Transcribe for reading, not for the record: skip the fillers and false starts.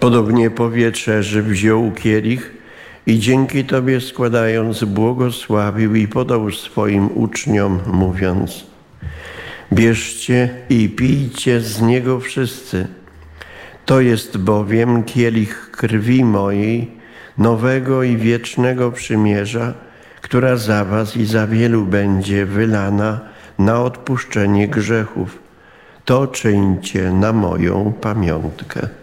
Podobnie po wieczerzy wziął kielich i dzięki Tobie składając błogosławił i podał swoim uczniom, mówiąc: bierzcie i pijcie z niego wszyscy. To jest bowiem kielich krwi mojej, nowego i wiecznego przymierza, która za was i za wielu będzie wylana na odpuszczenie grzechów. To czyńcie na moją pamiątkę.